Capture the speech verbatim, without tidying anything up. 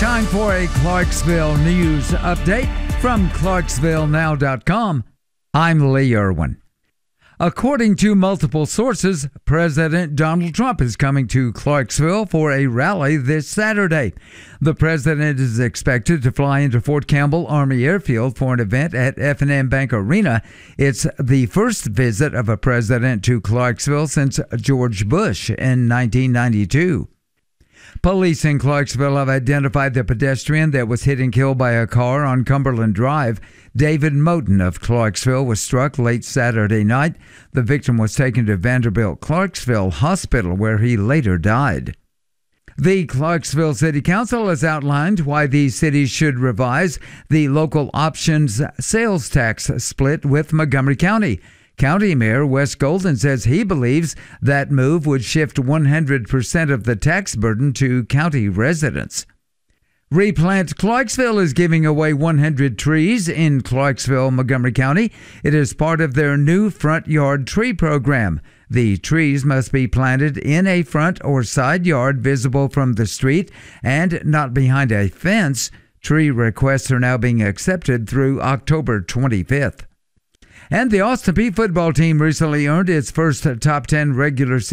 Time for a Clarksville news update from Clarksville Now dot com. I'm Lee Irwin. According to multiple sources, President Donald Trump is coming to Clarksville for a rally this Saturday. The president is expected to fly into Fort Campbell Army Airfield for an event at F and M Bank Arena. It's the first visit of a president to Clarksville since George Bush in nineteen ninety-two. Police in Clarksville have identified the pedestrian that was hit and killed by a car on Cumberland Drive. David Moten of Clarksville was struck late Saturday night. The victim was taken to Vanderbilt Clarksville Hospital, where he later died. The Clarksville City Council has outlined why the city should revise the local options sales tax split with Montgomery County. County Mayor Wes Golden says he believes that move would shift one hundred percent of the tax burden to county residents. Replant Clarksville is giving away one hundred trees in Clarksville, Montgomery County. It is part of their new front yard tree program. The trees must be planted in a front or side yard visible from the street and not behind a fence. Tree requests are now being accepted through October twenty-fifth. And the Austin Peay football team recently earned its first top ten regular season